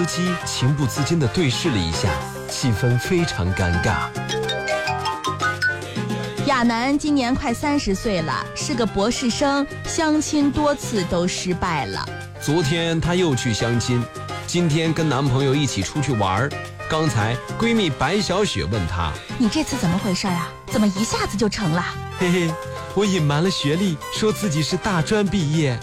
司机情不自禁地对视了一下，气氛非常尴尬。 亚楠今年快30岁了，是个博士生，相亲多次都失败了。 昨天她又去相亲，今天跟男朋友一起出去玩。刚才闺蜜白小雪问她：“ 你这次怎么回事啊？怎么一下子就成了？” 嘿嘿，我隐瞒了学历，说自己是大专毕业。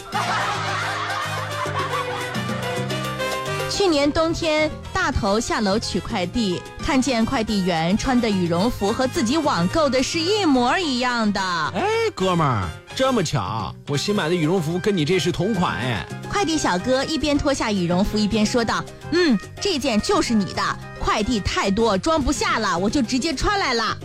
去年冬天，大头下楼取快递，看见快递员穿的羽绒服和自己网购的是一模一样的。 哎，哥们儿，这么巧，我新买的羽绒服跟你这是同款哎。 快递小哥一边脱下羽绒服一边说道：“这件就是你的，快递太多装不下了，我就直接穿来了。”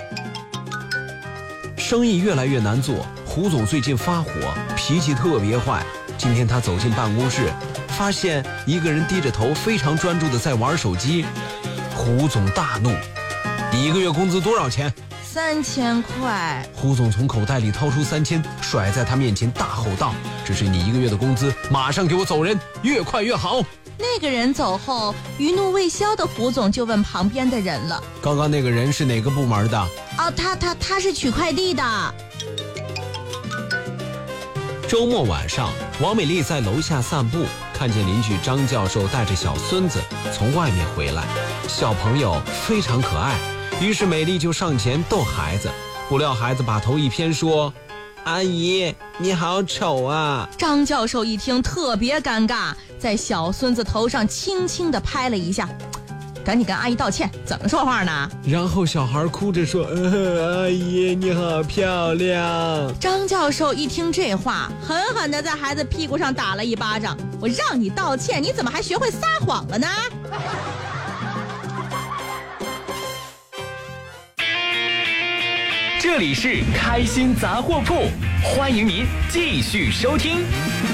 生意越来越难做，胡总最近发火，脾气特别坏。今天他走进办公室，发现一个人低着头非常专注地在玩手机。胡总大怒：“你1个月工资多少钱 ？”3000块。 胡总从口袋里掏出3000，甩在他面前大吼道：“这是你1个月的工资，马上给我走人，越快越好。” 那个人走后，余怒未消的胡总就问旁边的人了：“ 刚刚那个人是哪个部门的？”“ 哦，他是取快递的。” 周末晚上，王美丽在楼下散步，看见邻居张教授带着小孙子从外面回来，小朋友非常可爱，于是美丽就上前逗孩子，不料孩子把头一偏说：“阿姨，你好丑啊！” 张教授一听特别尴尬，在小孙子头上轻轻地拍了一下：“赶紧跟阿姨道歉，怎么说话呢？” 然后小孩哭着说：“阿姨你好漂亮。” 张教授一听这话，狠狠地在孩子屁股上打了一巴掌：“我让你道歉，你怎么还学会撒谎了呢？” 这里是开心杂货铺，欢迎您继续收听。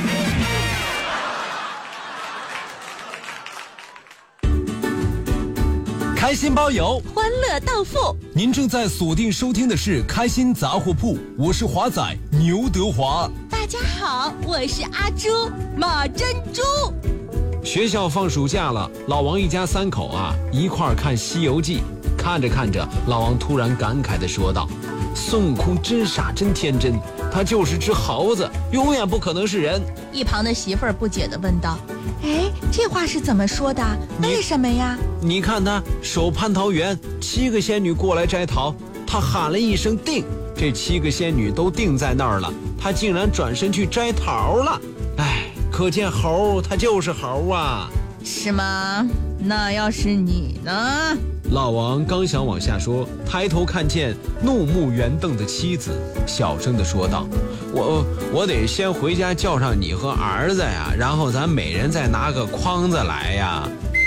开心包邮， 欢乐到付。 您正在锁定收听的是开心杂货铺，我是华仔牛德华。 大家好，我是阿朱马珍珠。 学校放暑假了，老王一家3口一块儿看《西游记》。看着看着，老王突然感慨地说道：“孙悟空真傻真天真，他就是只猴子，永远不可能是人。” 一旁的媳妇儿不解地问道：“哎，这话是怎么说的？为什么呀？” 你看他手蟠桃园，7个仙女过来摘桃，他喊了一声定，这7个仙女都定在那儿了，他竟然转身去摘桃了。哎，可见猴他就是猴啊。 是吗？那要是你呢？ 老王刚想往下说，抬头看见怒目圆瞪的妻子，小声地说道：“我得先回家叫上你和儿子呀，然后咱每人再拿个筐子来呀。”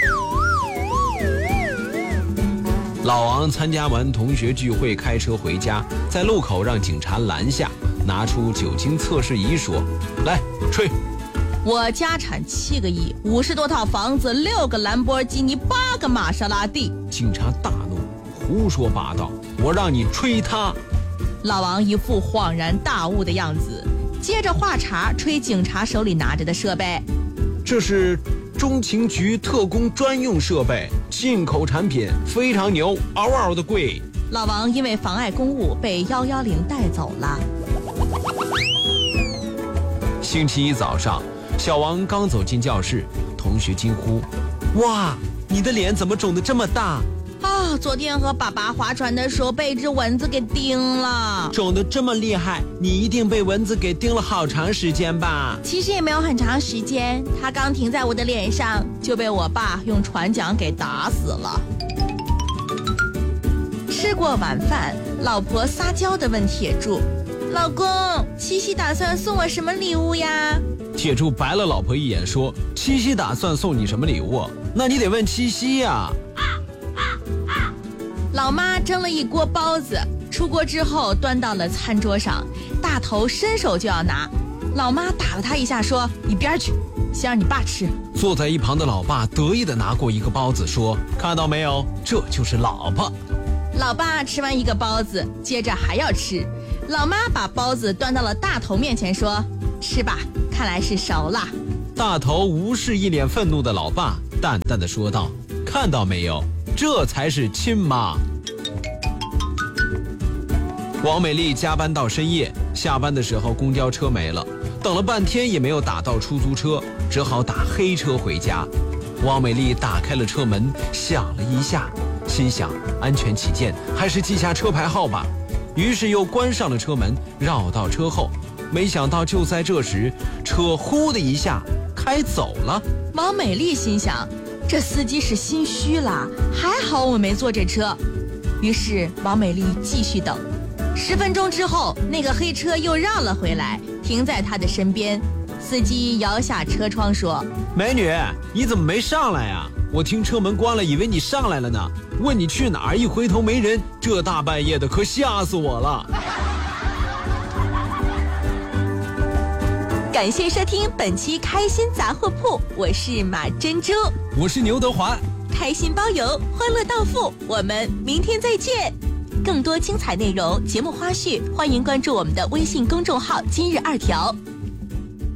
老王参加完同学聚会，开车回家，在路口让警察拦下，拿出酒精测试仪说：“来，吹。” 我家产7个亿，50多套房子，6个兰博基尼，8个玛莎拉蒂。 警察大怒，胡说八道，我让你吹他。 老王一副恍然大悟的样子，接着话茬吹警察手里拿着的设备。 这是中情局特工专用设备，进口产品，非常牛，嗷嗷的贵。 老王因为妨碍公务被110带走了。 星期一早上，小王刚走进教室，同学惊呼：“哇，你的脸怎么肿得这么大？”“ 昨天和爸爸划船的时候被一只蚊子给叮了。”“ 肿得这么厉害，你一定被蚊子给叮了好长时间吧？”“ 其实也没有很长时间，它刚停在我的脸上，就被我爸用船桨给打死了。”吃过晚饭，老婆撒娇地问铁柱：“老公，七夕打算送我什么礼物呀？” 铁柱白了老婆一眼说：“七夕打算送你什么礼物？那你得问七夕呀。” 老妈蒸了一锅包子，出锅之后端到了餐桌上，大头伸手就要拿，老妈打了他一下说：“一边去，先让你爸吃。” 坐在一旁的老爸得意地拿过一个包子说：“看到没有，这就是老婆。” 老爸吃完一个包子，接着还要吃，老妈把包子端到了大头面前说：“吃吧，看来是熟了。” 大头无视一脸愤怒的老爸， 淡淡的说道：“看到没有，这才是亲妈。”王美丽加班到深夜，下班的时候公交车没了，等了半天也没有打到出租车，只好打黑车回家。王美丽打开了车门，想了一下，心想安全起见，还是记下车牌号吧。于是又关上了车门，绕到车后。没想到就在这时，车呼的一下开走了。 王美丽心想，这司机是心虚了，还好我没坐这车。于是王美丽继续等。10分钟之后，那个黑车又绕了回来，停在她的身边。司机摇下车窗说：“ 美女，你怎么没上来呀？我听车门关了，以为你上来了呢。问你去哪儿，一回头没人，这大半夜的可吓死我了。” 感谢收听本期开心杂货铺，我是马珍珠， 我是牛德华， 开心包邮，欢乐到付，我们明天再见。更多精彩内容、节目花絮，欢迎关注我们的微信公众号“今日2条”。